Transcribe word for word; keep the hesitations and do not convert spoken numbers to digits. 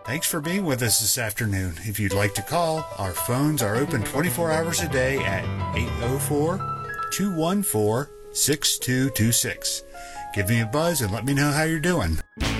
Thanks for being with us this afternoon. If you'd like to call, our phones are open twenty-four hours a day at eight oh four, two one four, six two two six. Give me a buzz and let me know how you're doing.